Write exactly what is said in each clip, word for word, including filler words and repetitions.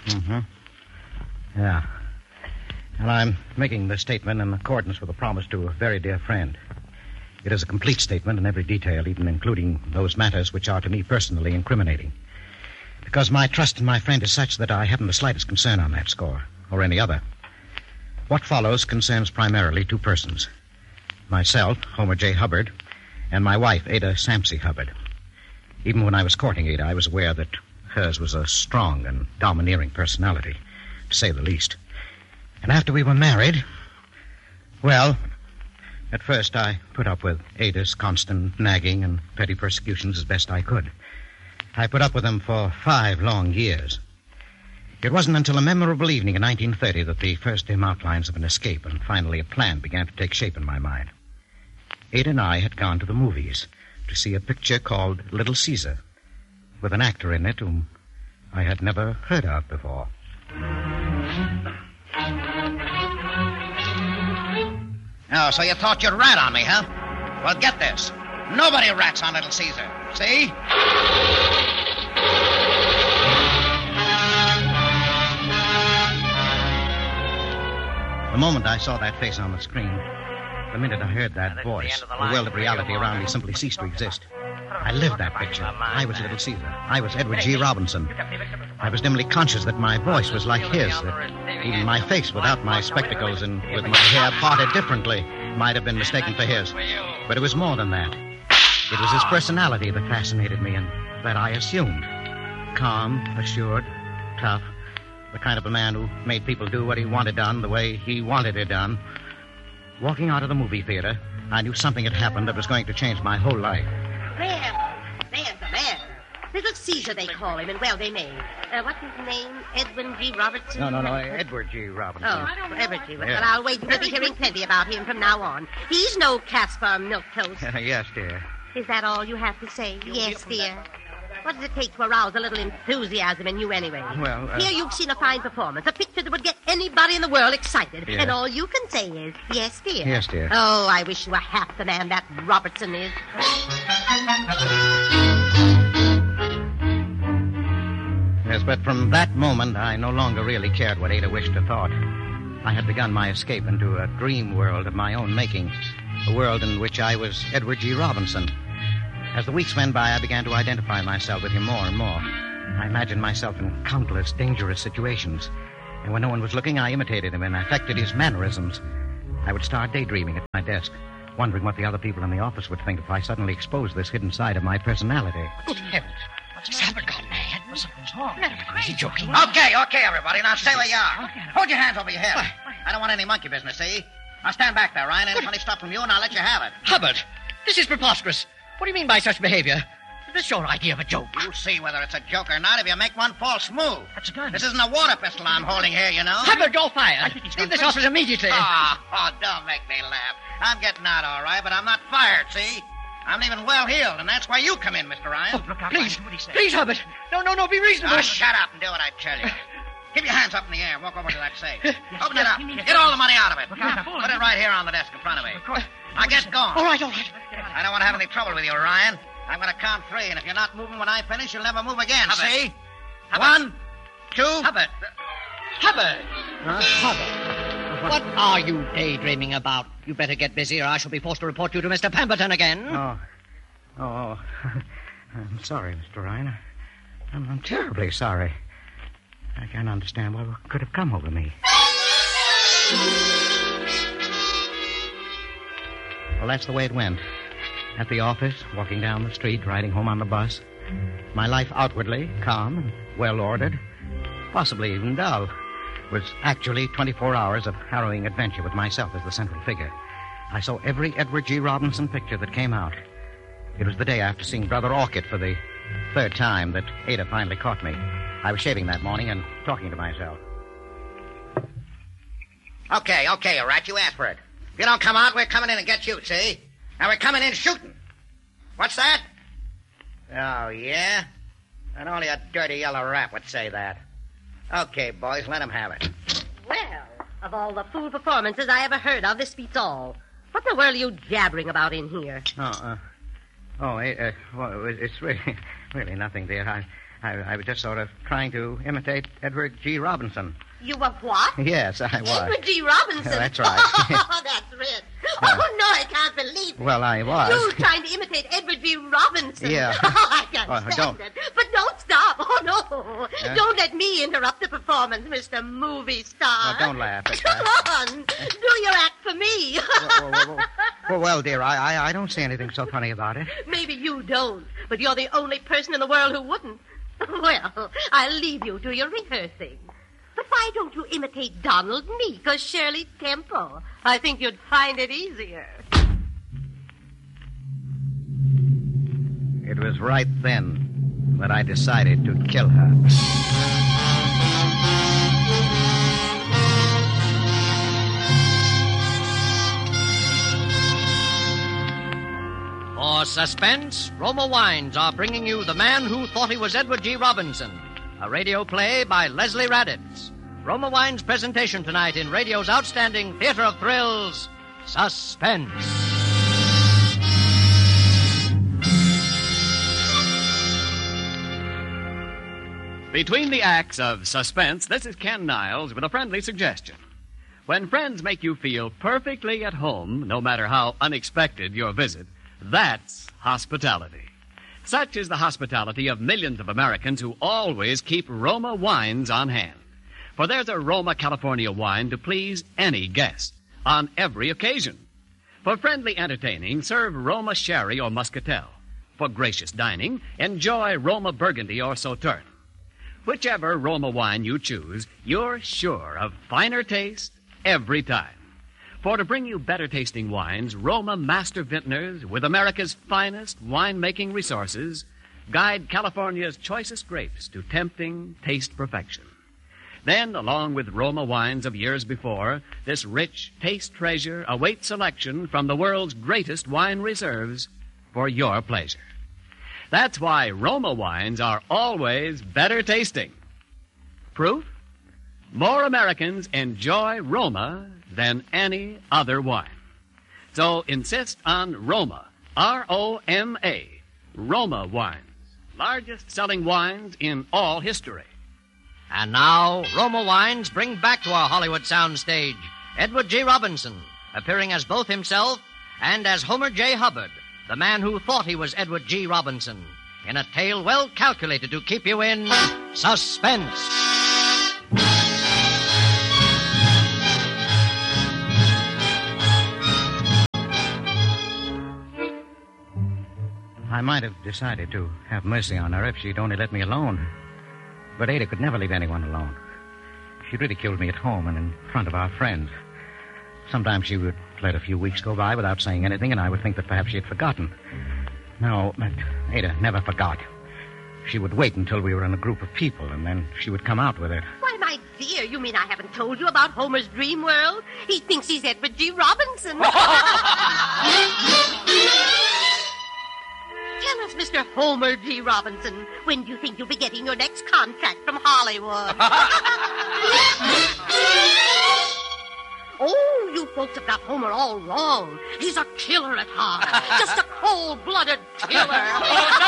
Mm-hmm. Yeah. And I'm making this statement in accordance with a promise to a very dear friend. It is a complete statement in every detail, even including those matters which are to me personally incriminating. Because my trust in my friend is such that I haven't the slightest concern on that score, or any other. What follows concerns primarily two persons. Myself, Homer J. Hubbard, and my wife, Ada Sampsey Hubbard. Even when I was courting Ada, I was aware that hers was a strong and domineering personality, to say the least. And after we were married, well, at first I put up with Ada's constant nagging and petty persecutions as best I could. I put up with them for five long years. It wasn't until a memorable evening in nineteen thirty that the first dim outlines of an escape and finally a plan began to take shape in my mind. Ada and I had gone to the movies to see a picture called Little Caesar, with an actor in it whom I had never heard of before. Oh, so you thought you'd rat on me, huh? Well, get this. Nobody rats on Little Caesar. See? The moment I saw that face on the screen, the minute I heard that voice, the world of reality around me simply ceased to exist. I lived that picture. I was Little Caesar. I was Edward G. Robinson. I was dimly conscious that my voice was like his, that even my face without my spectacles and with my hair parted differently might have been mistaken for his. But it was more than that. It was his personality that fascinated me and that I assumed. Calm, assured, tough, the kind of a man who made people do what he wanted done the way he wanted it done. Walking out of the movie theater, I knew something had happened that was going to change my whole life. There, there's the man. Little Caesar, they call him, and well, they may. Uh, what's his name? Edwin G. Robertson? No, no, no, Edward G. Robinson. Oh, Edward G. Well, Yeah. I'll wait until we're hearing plenty about him from now on. He's no Caspar Milquetoast. Yes, dear. Is that all you have to say? Yes, dear. What does it take to arouse a little enthusiasm in you anyway? Well, uh... Here you've seen a fine performance, a picture that would get anybody in the world excited. Yeah. And all you can say is, yes, dear. Yes, dear. Oh, I wish you were half the man that Robertson is. Yes, but from that moment, I no longer really cared what Ada wished or thought. I had begun my escape into a dream world of my own making, a world in which I was Edward G. Robinson. As the weeks went by, I began to identify myself with him more and more. I imagined myself in countless dangerous situations, and when no one was looking, I imitated him and affected his mannerisms. I would start daydreaming at my desk, wondering what the other people in the office would think if I suddenly exposed this hidden side of my personality. Good heavens. What's happened, gone mad? Well, something's wrong. Is he joking? Okay, okay, everybody. Now stay where you are. Hold your hands over your head. I don't want any monkey business, see? Now stand back there, Ryan. Any funny stuff from you, and I'll let you have it. Hubbard, this is preposterous. What do you mean by such behavior? Is this your idea of a joke? You'll see whether it's a joke or not if you make one false move. That's a gun. This isn't a water pistol I'm holding here, you know. Hubbard, you're fired. Leave this office immediately. Oh, oh, don't make me laugh. I'm getting out all right, but I'm not fired, see? I'm leaving well-heeled, and that's where you come in, Mister Ryan. Oh, look out, please, please, Hubbard. No, no, no, be reasonable. Now, shut up and do what I tell you. Keep your hands up in the air and walk over to that safe. Open it up. Get all the money out of it. Put it right here on the desk in front of me. Now get going. All right, all right. I don't want to have any trouble with you, Ryan. I'm going to count three, and if you're not moving when I finish, you'll never move again, Hubbard. see? Hubbard. One, two... Hubbard. Hubbard. Huh? Hubbard. What are you daydreaming about? You better get busy, or I shall be forced to report you to Mister Pemberton again. Oh. Oh, oh. I'm sorry, Mister Ryan. I'm, I'm terribly sorry. I can't understand what could have come over me. Well, that's the way it went. At the office, walking down the street, riding home on the bus. My life outwardly, calm and well-ordered, possibly even dull, was actually twenty-four hours of harrowing adventure with myself as the central figure. I saw every Edward G. Robinson picture that came out. It was the day after seeing Brother Orchid for the third time that Ada finally caught me. I was shaving that morning and talking to myself. Okay, okay, you rat. You asked for it. If you don't come out, we're coming in and get you, see? Now we're coming in shooting. What's that? Oh, yeah? And only a dirty yellow rat would say that. Okay, boys, let him have it. Well, of all the fool performances I ever heard of, this beats all. What in the world are you jabbering about in here? Oh, uh... Oh, uh, well, it's really, really nothing, dear. I, I, I was just sort of trying to imitate Edward G. Robinson. You were what? Yes, I was. Edward G. Robinson. Oh, that's right. Oh, that's rich. Oh, no, I can't believe it. Well, I was. You trying to imitate Edward G. Robinson. Yeah. Oh, I can't Oh, stand don't. it. But don't stop. Oh, no. Yeah? Don't let me interrupt the performance, Mister Movie Star. Oh, don't laugh at Come that. on. Do your act for me. well, well, well, well, well, dear, I, I, I don't see anything so funny about it. Maybe you don't, but you're the only person in the world who wouldn't. Well, I'll leave you to your rehearsing. But why don't you imitate Donald Meek or Shirley Temple? I think you'd find it easier. It was right then that I decided to kill her. For suspense, Roma Wines are bringing you The Man Who Thought He Was Edward G. Robinson, a radio play by Leslie Raditz. Roma Wines' presentation tonight in radio's outstanding theater of thrills, Suspense. Between the acts of Suspense, this is Ken Niles with a friendly suggestion. When friends make you feel perfectly at home, no matter how unexpected your visit, that's hospitality. Such is the hospitality of millions of Americans who always keep Roma wines on hand. For there's a Roma California wine to please any guest on every occasion. For friendly entertaining, serve Roma Sherry or Muscatel. For gracious dining, enjoy Roma Burgundy or Sauterne. Whichever Roma wine you choose, you're sure of finer taste every time. For to bring you better-tasting wines, Roma Master Vintners, with America's finest wine-making resources, guide California's choicest grapes to tempting taste perfection. Then, along with Roma wines of years before, this rich taste treasure awaits selection from the world's greatest wine reserves for your pleasure. That's why Roma wines are always better tasting. Proof? More Americans enjoy Roma than any other wine. So insist on Roma, R O M A, Roma wines, largest selling wines in all history. And now, Roma Wines bring back to our Hollywood soundstage Edward G. Robinson, appearing as both himself and as Homer J. Hubbard, the man who thought he was Edward G. Robinson, in a tale well calculated to keep you in suspense. I might have decided to have mercy on her if she'd only let me alone. But Ada could never leave anyone alone. She ridiculed me at home and in front of our friends. Sometimes she would let a few weeks go by without saying anything, and I would think that perhaps she had forgotten. No, but Ada never forgot. She would wait until we were in a group of people, and then she would come out with it. Why, my dear, you mean I haven't told you about Homer's dream world? He thinks he's Edward G. Robinson. Tell us, Mister Homer G. Robinson, when do you think you'll be getting your next contract from Hollywood? Oh, you folks have got Homer all wrong. He's a killer at heart. Just a cold-blooded killer. Oh,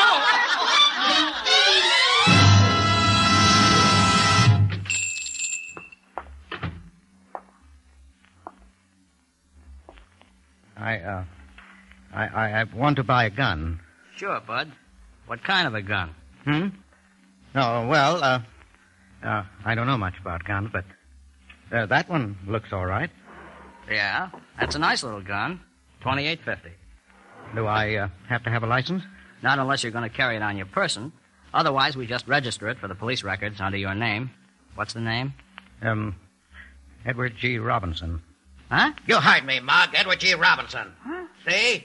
no. I, uh, I, I, I want to buy a gun. Sure, Bud. What kind of a gun? Hmm? Oh, well, uh, uh, I don't know much about guns, but uh, that one looks all right. Yeah, that's a nice little gun. twenty-eight fifty. Do I uh, have to have a license? Not unless you're going to carry it on your person. Otherwise, we just register it for the police records under your name. What's the name? Um, Edward G. Robinson. Huh? You heard me, Mug. Edward G. Robinson. Huh? See?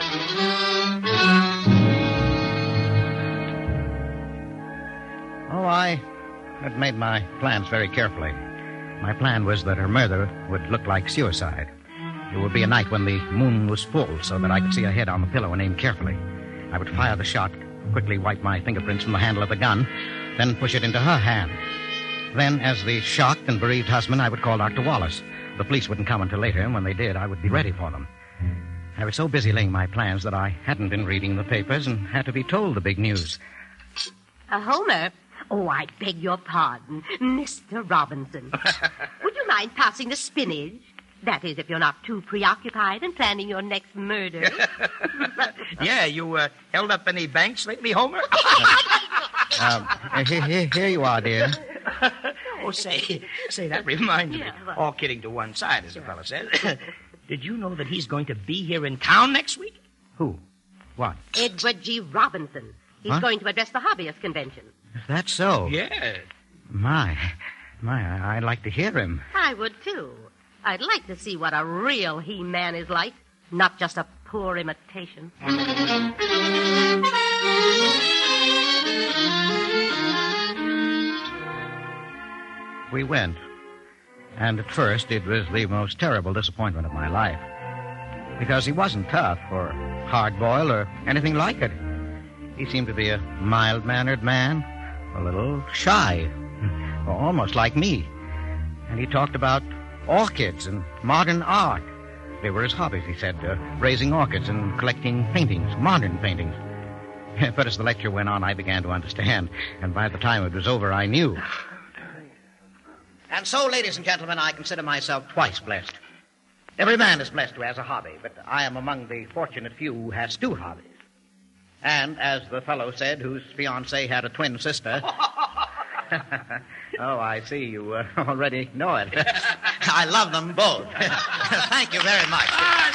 Oh, I had made my plans very carefully. My plan was that her murder would look like suicide. It would be a night when the moon was full so that I could see her head on the pillow and aim carefully. I would fire the shot, quickly wipe my fingerprints from the handle of the gun, then push it into her hand. Then, as the shocked and bereaved husband, I would call Doctor Wallace. The police wouldn't come until later, and when they did, I would be ready for them. I was so busy laying my plans that I hadn't been reading the papers and had to be told the big news. Uh, Homer? Oh, I beg your pardon. Mister Robinson. Would you mind passing the spinach? That is, if you're not too preoccupied in planning your next murder. Yeah, you uh, held up any banks lately, Homer? Um, here, here, here you are, dear. Oh, say, say, that reminds Yeah, me. well- All kidding to one side, as the fellow says. Did you know that he's going to be here in town next week? Who? What? Edward G. Robinson. He's Huh? going to address the hobbyist convention. Is that so? Yeah. My, my, I- I'd like to hear him. I would, too. I'd like to see what a real He-Man is like, not just a poor imitation. We went. And at first, it was the most terrible disappointment of my life. Because he wasn't tough or hard-boiled or anything like it. He seemed to be a mild-mannered man, a little shy, almost like me. And he talked about orchids and modern art. They were his hobbies, he said, uh, raising orchids and collecting paintings, modern paintings. But as the lecture went on, I began to understand. And by the time it was over, I knew. And so, ladies and gentlemen, I consider myself twice blessed. Every man is blessed who has a hobby, but I am among the fortunate few who has two hobbies. And, as the fellow said, whose fiancée had a twin sister... Oh, I see you uh, already know it. I love them both. Thank you very much.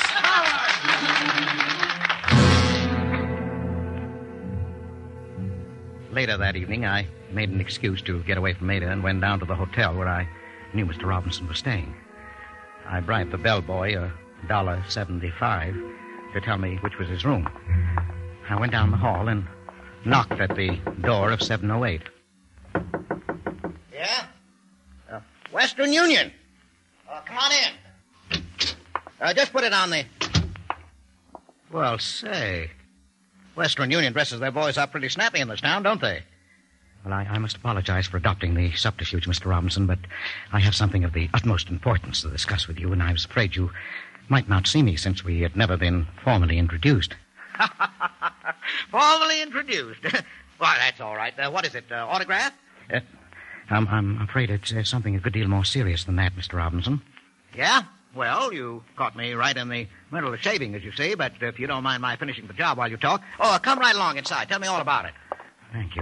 Later that evening, I made an excuse to get away from Ada and went down to the hotel where I knew Mister Robinson was staying. I bribed the bellboy a dollar seventy-five to tell me which was his room. I went down the hall and knocked at the door of seven oh eight. Yeah? Uh, Western Union. Uh, come on in. Uh, just put it on the... Well, say... Western Union dresses their boys up pretty snappy in this town, don't they? Well, I, I must apologize for adopting the subterfuge, Mister Robinson, but I have something of the utmost importance to discuss with you, and I was afraid you might not see me since we had never been formally introduced. Formally introduced? Well, that's all right. Uh, what is it, uh, autograph? Uh, I'm, I'm afraid it's uh, something a good deal more serious than that, Mister Robinson. Yeah? Well, you caught me right in the middle of shaving, as you see, but if you don't mind my finishing the job while you talk... Oh, uh, come right along inside. Tell me all about it. Thank you.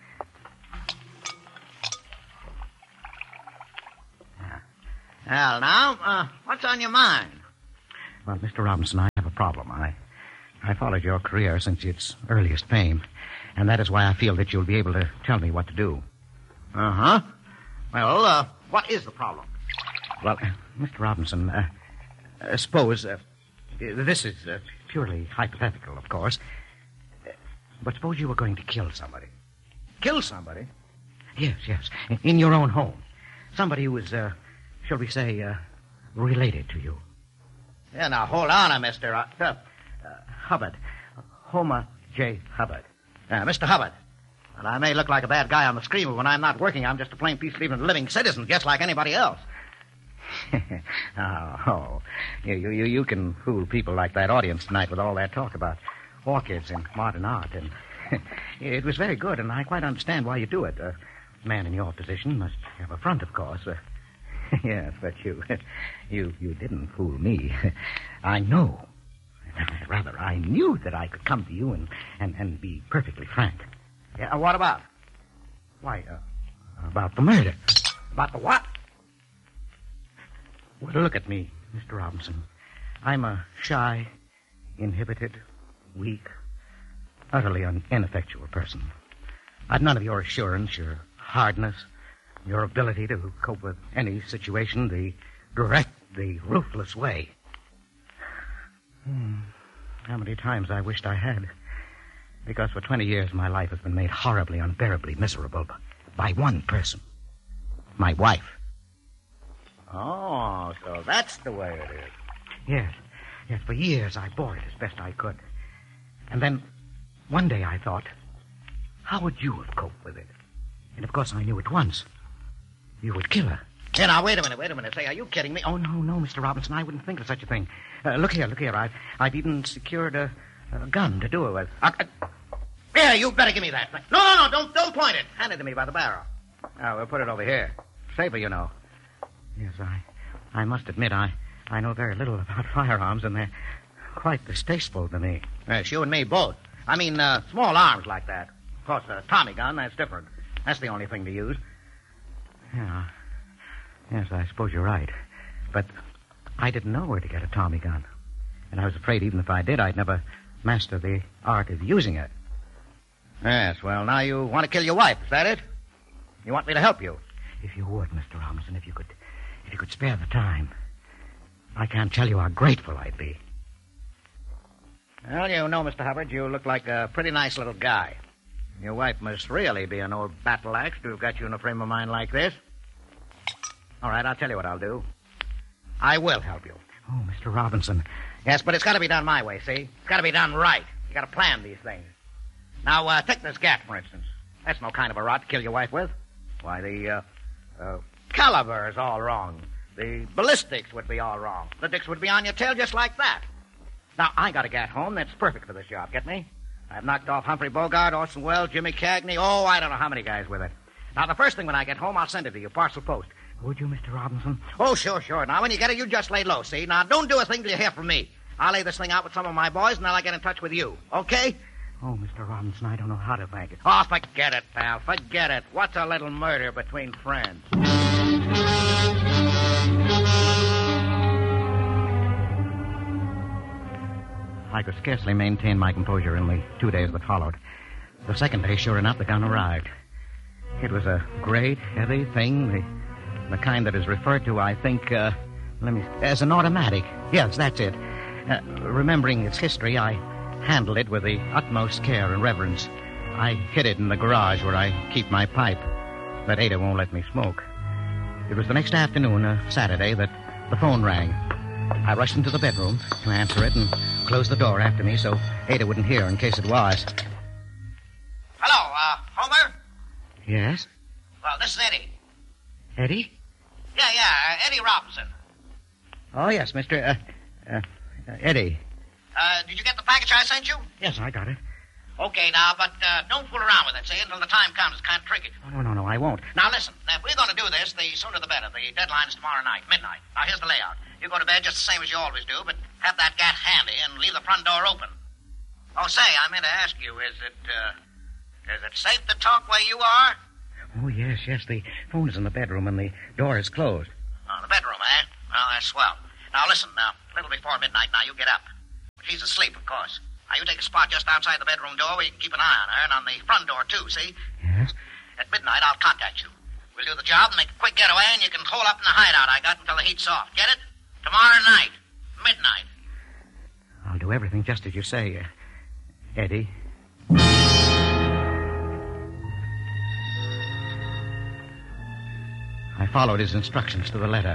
Yeah. Well, now, uh, what's on your mind? Well, Mister Robinson, I have a problem. I, I followed your career since its earliest fame, and that is why I feel that you'll be able to tell me what to do. Uh-huh. Well, uh, what is the problem? Well, uh, Mister Robinson, uh, uh, suppose, uh, this is uh, purely hypothetical, of course, uh, but suppose you were going to kill somebody. Kill somebody? Yes, yes, in, in your own home. Somebody who is, uh, shall we say, uh, related to you. Yeah, now, hold on, Mister Uh, uh, Hubbard. Homer J. Hubbard. Uh, Mister Hubbard. Well, I may look like a bad guy on the screen, but when I'm not working, I'm just a plain, peace-leaving, living citizen, just like anybody else. oh, oh. You, you, you can fool people like that audience tonight with all that talk about orchids and modern art. And it was very good, and I quite understand why you do it. A man in your position must have a front, of course. Uh, yes, but you, you, you didn't fool me. I know. Rather, I knew that I could come to you and, and, and be perfectly frank. Yeah, uh, what about? Why, uh, about the murder. About the what? Well, look at me, Mister Robinson. I'm a shy, inhibited, weak, utterly un- ineffectual person. I've none of your assurance, your hardness, your ability to cope with any situation the direct, the ruthless way. Hmm. How many times I wished I had. Because for twenty years my life has been made horribly, unbearably miserable by one person. My wife. Oh, so that's the way it is. Yes. Yes, for years I bore it as best I could. And then, one day I thought, how would you have coped with it? And of course I knew at once. You would kill her. Yeah, now, wait a minute, wait a minute. Say, are you kidding me? Oh, no, no, Mister Robinson, I wouldn't think of such a thing. Uh, look here, look here. I've, I've even secured a, a gun to do it with. Uh, uh, Here, you better give me that thing. No, no, no, don't, don't point it. Hand it to me by the barrel. Oh, we'll put it over here. Safer, you know. Yes, I I must admit, I, I know very little about firearms, and they're quite distasteful to me. Yes, you and me both. I mean, uh, small arms like that. Of course, a Tommy gun, that's different. That's the only thing to use. Yeah. Yes, I suppose you're right. But I didn't know where to get a Tommy gun. And I was afraid even if I did, I'd never master the art of using it. Yes, well, now you want to kill your wife, is that it? You want me to help you? If you would, Mister Robinson, if you could, if you could spare the time. I can't tell you how grateful I'd be. Well, you know, Mister Hubbard, you look like a pretty nice little guy. Your wife must really be an old battle axe to have got you in a frame of mind like this. All right, I'll tell you what I'll do. I will help you. Oh, Mister Robinson. Yes, but it's got to be done my way, see? It's got to be done right. You got to plan these things. Now, uh, take this gat, for instance. That's no kind of a rod to kill your wife with. Why, the, uh, uh, caliber is all wrong. The ballistics would be all wrong. The dicks would be on your tail just like that. Now, I got a gat home that's perfect for this job, get me? I've knocked off Humphrey Bogart, Orson Welles, Jimmy Cagney, oh, I don't know how many guys with it. Now, the first thing when I get home, I'll send it to you, parcel post. Would you, Mister Robinson? Oh, sure, sure. Now, when you get it, you just lay low, see? Now, don't do a thing till you hear from me. I'll lay this thing out with some of my boys, and then I'll get in touch with you, okay? Oh, Mister Robinson, I don't know how to thank you. Oh, forget it, pal. Forget it. What's a little murder between friends? I could scarcely maintain my composure in the two days that followed. The second day, sure enough, the gun arrived. It was a great, heavy thing, the, the kind that is referred to, I think, uh, let me, as an automatic. Yes, that's it. Uh, remembering its history, I handled it with the utmost care and reverence. I hid it in the garage where I keep my pipe. But Ada won't let me smoke. It was the next afternoon, a Saturday, that the phone rang. I rushed into the bedroom to answer it and closed the door after me so Ada wouldn't hear in case it was. Hello, uh, Homer? Yes? Well, this is Eddie. Eddie? Yeah, yeah, uh, Eddie Robinson. Oh, yes, Mister Uh, uh, uh, Eddie. Uh, did you get the package I sent you? Yes, I got it. Okay, now, but uh, don't fool around with it, see, until the time comes. It's kind of tricky. Oh, no, no, no, I won't. Now, listen, if we're going to do this, the sooner the better. The deadline is tomorrow night, midnight. Now, here's the layout. You go to bed just the same as you always do, but have that gat handy and leave the front door open. Oh, say, I meant to ask you, is it, uh, is it safe to talk where you are? Oh, yes, yes, the phone is in the bedroom and the door is closed. Oh, the bedroom, eh? Well, that's swell. Now, listen, now, a little before midnight now, you get up. She's asleep, of course. Now, you take a spot just outside the bedroom door where you can keep an eye on her, and on the front door, too, see? Yes? At midnight, I'll contact you. We'll do the job and make a quick getaway, and you can hole up in the hideout I got until the heat's off. Get it? Tomorrow night. Midnight. I'll do everything just as you say, uh, Eddie. I followed his instructions to the letter.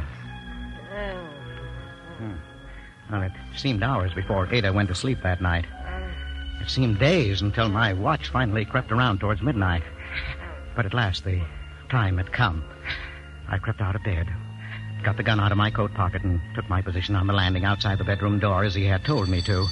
Hmm. Well, it seemed hours before Ada went to sleep that night. It seemed days until my watch finally crept around towards midnight. But at last, the time had come. I crept out of bed, got the gun out of my coat pocket, and took my position on the landing outside the bedroom door as he had told me to.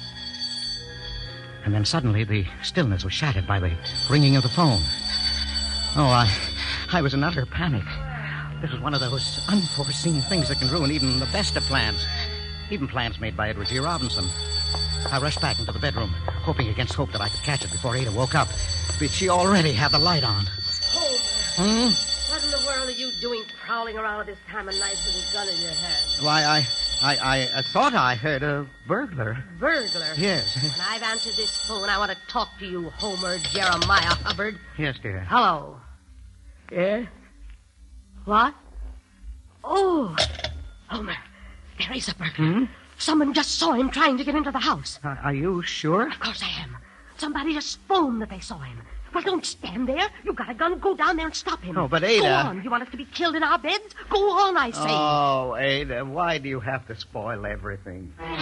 And then suddenly, the stillness was shattered by the ringing of the phone. Oh, I, I was in utter panic. This was one of those unforeseen things that can ruin even the best of plans. Even plans made by Edward G. Robinson. I rushed back into the bedroom, hoping against hope that I could catch it before Ada woke up. But she already had the light on. Homer, hmm? What in the world are you doing prowling around at this time of night with a gun in your hand? Why, I, I, I, I thought I heard a burglar. Burglar? Yes. When I've answered this phone, I want to talk to you, Homer Jeremiah Hubbard. Yes, dear. Hello. Yeah? What? Oh, Homer, there is a burglar. Hmm? Someone just saw him trying to get into the house. Uh, are you sure? Of course I am. Somebody just phoned that they saw him. Well, don't stand there. You got a gun. Go down there and stop him. Oh, but Ada... Go on. You want us to be killed in our beds? Go on, I say. Oh, Ada, why do you have to spoil everything? Go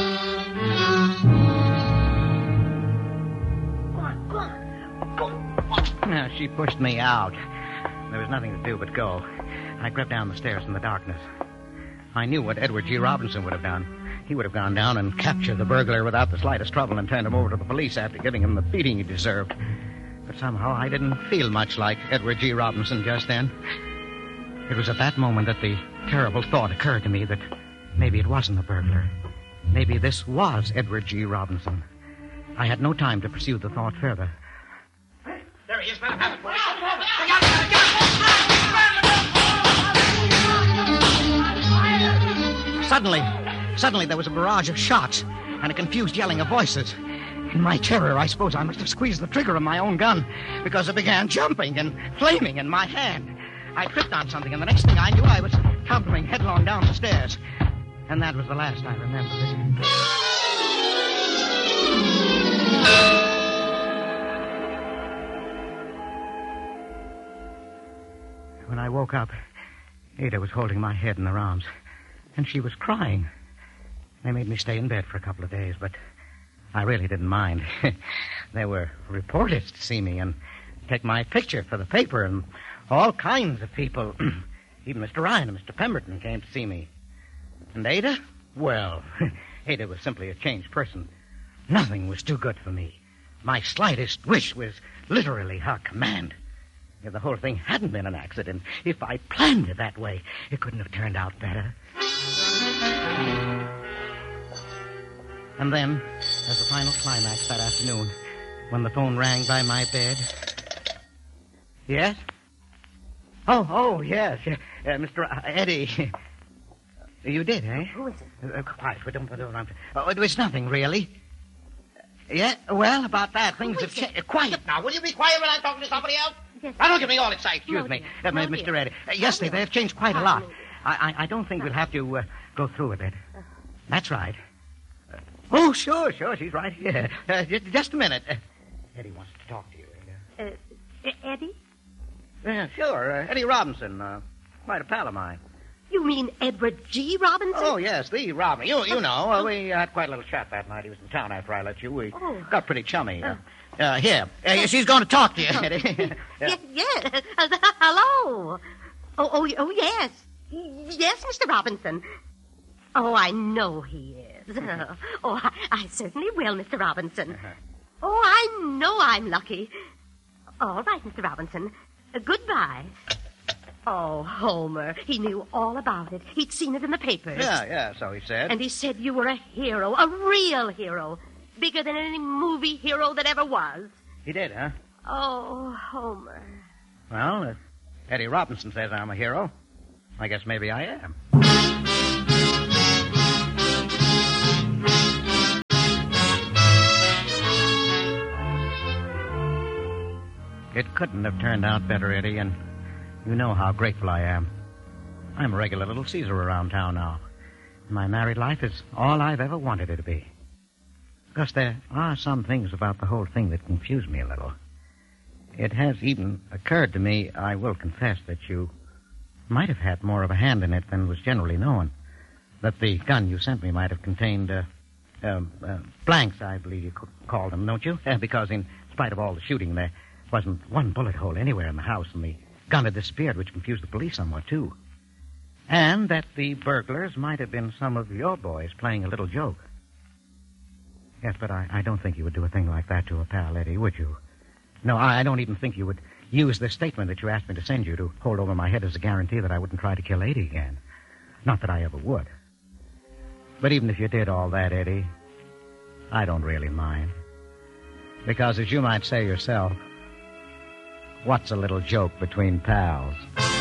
on, go on. Go on. Now, she pushed me out. There was nothing to do but go. I crept down the stairs in the darkness. I knew what Edward G. Robinson would have done. he would have gone down and captured the burglar without the slightest trouble and turned him over to the police after giving him the beating he deserved. But somehow I didn't feel much like Edward G. Robinson just then. It was at that moment that the terrible thought occurred to me that maybe it wasn't a burglar. Maybe this was Edward G. Robinson. I had no time to pursue the thought further. There he is, man. Suddenly, suddenly there was a barrage of shots and a confused yelling of voices. In my terror, I suppose I must have squeezed the trigger of my own gun because it began jumping and flaming in my hand. I tripped on something, and the next thing I knew, I was toppling headlong down the stairs. And that was the last I remember. When I woke up, Ada was holding my head in her arms, and she was crying. They made me stay in bed for a couple of days, but I really didn't mind. There were reporters to see me and take my picture for the paper, and all kinds of people. Even Mister Ryan and Mister Pemberton came to see me. And Ada? Well, Ada was simply a changed person. Nothing was too good for me. My slightest wish was literally her command. If the whole thing hadn't been an accident, if I planned it that way, it couldn't have turned out better. And then, as the final climax that afternoon, when the phone rang by my bed... Yes? Oh, oh, yes. Uh, Mister Uh, Eddie. You did, eh? Who is it? Uh, quiet. We don't, we don't, oh, it was nothing, really. Yeah, well, about that, things have changed. Uh, quiet now. Will you be quiet when I'm talking to somebody else? Yes. Now, don't get me all excited. Excuse No, me, dear. uh, No, Mister dear. Eddie. Uh, yes, they, No, they have changed quite a no, lot. no. I, I, I don't think we'll have to uh, go through with it. That's right. Uh, oh, sure, sure. She's right here. Uh, just, just a minute. Uh, Eddie wants to talk to you. Uh, uh, Eddie? Yeah, sure. Uh, Eddie Robinson. Uh, quite a pal of mine. You mean Edward G. Robinson? Oh, yes, the Robin. You you know, uh, we had quite a little chat that night. He was in town after I left you. We Oh. got pretty chummy. Uh, uh, here. Uh, she's going to talk to you, Eddie. Yes, yes. Uh, hello. Oh, oh, oh, yes. Yes, Mister Robinson. Oh, I know he is. Oh, I, I certainly will, Mister Robinson. Oh, I know I'm lucky. All right, Mister Robinson. Uh, goodbye. Oh, Homer. He knew all about it. He'd seen it in the papers. Yeah, yeah, so he said. And he said you were a hero, a real hero. Bigger than any movie hero that ever was. He did, huh? Oh, Homer. Well, if Eddie Robinson says I'm a hero, I guess maybe I am. It couldn't have turned out better, Eddie, and you know how grateful I am. I'm a regular little Caesar around town now. My married life is all I've ever wanted it to be. Because there are some things about the whole thing that confuse me a little. It has even occurred to me, I will confess, that you might have had more of a hand in it than was generally known. That the gun you sent me might have contained uh, uh, uh, blanks, I believe you c- called them, don't you? Uh, because in spite of all the shooting, there wasn't one bullet hole anywhere in the house, and the gun had disappeared, which confused the police somewhat, too. And that the burglars might have been some of your boys playing a little joke. Yes, but I, I don't think you would do a thing like that to a pal, Eddie, would you? No, I, I don't even think you would use the statement that you asked me to send you to hold over my head as a guarantee that I wouldn't try to kill Eddie again. Not that I ever would. But even if you did all that, Eddie, I don't really mind. Because, as you might say yourself, what's a little joke between pals?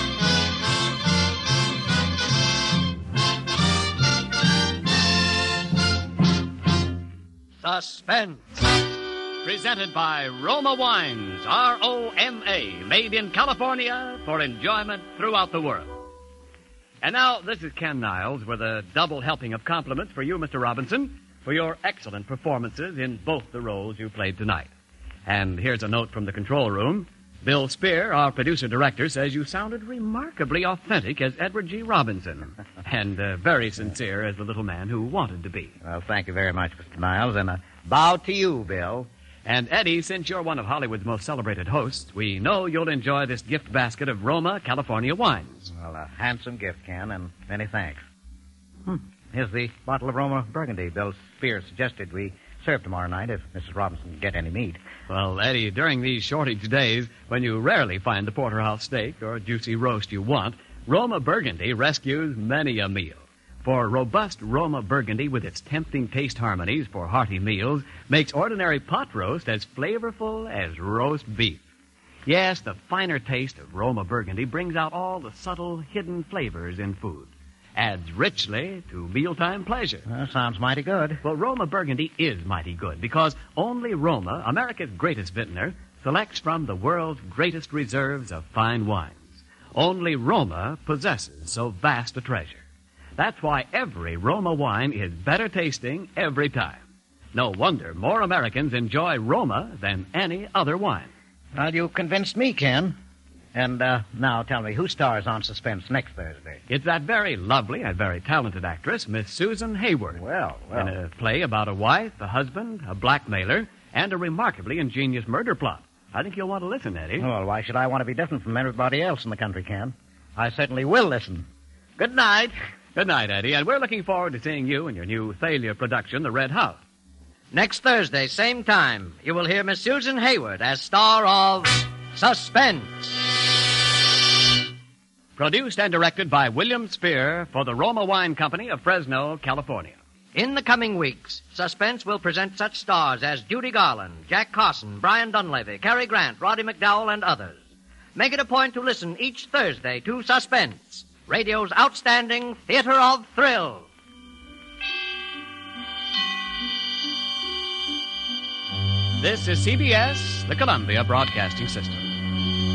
Suspense. Presented by Roma Wines, R O M A, made in California for enjoyment throughout the world. And now, this is Ken Niles with a double helping of compliments for you, Mister Robinson, for your excellent performances in both the roles you played tonight. And here's a note from the control room. Bill Spear, our producer-director, says you sounded remarkably authentic as Edward G. Robinson, and uh, very sincere as the little man who wanted to be. Well, thank you very much, Mister Niles, and a bow to you, Bill. And Eddie, since you're one of Hollywood's most celebrated hosts, we know you'll enjoy this gift basket of Roma, California wines. Well, a handsome gift, Ken, and many thanks. Hmm. Here's the bottle of Roma Burgundy Bill Spears suggested we serve tomorrow night if Missus Robinson can get any meat. Well, Eddie, during these shortage days, when you rarely find the porterhouse steak or juicy roast you want, Roma Burgundy rescues many a meal. For robust Roma Burgundy, with its tempting taste harmonies for hearty meals, makes ordinary pot roast as flavorful as roast beef. Yes, the finer taste of Roma Burgundy brings out all the subtle, hidden flavors in food. Adds richly to mealtime pleasure. Well, sounds mighty good. Well, Roma Burgundy is mighty good because only Roma, America's greatest vintner, selects from the world's greatest reserves of fine wines. Only Roma possesses so vast a treasure. That's why every Roma wine is better tasting every time. No wonder more Americans enjoy Roma than any other wine. Well, you convinced me, Ken. And uh, now tell me, who stars on Suspense next Thursday? It's that very lovely and very talented actress, Miss Susan Hayward. Well, well. In a play about a wife, a husband, a blackmailer, and a remarkably ingenious murder plot. I think you'll want to listen, Eddie. Well, why should I want to be different from everybody else in the country, Ken? I certainly will listen. Good night. Good night, Eddie, and we're looking forward to seeing you in your new Thalia production, The Red House. Next Thursday, same time, you will hear Miss Susan Hayward as star of Suspense. Produced and directed by William Spear for the Roma Wine Company of Fresno, California. In the coming weeks, Suspense will present such stars as Judy Garland, Jack Carson, Brian Dunleavy, Cary Grant, Roddy McDowell, and others. Make it a point to listen each Thursday to Suspense, radio's outstanding theater of thrills. This is C B S, the Columbia Broadcasting System.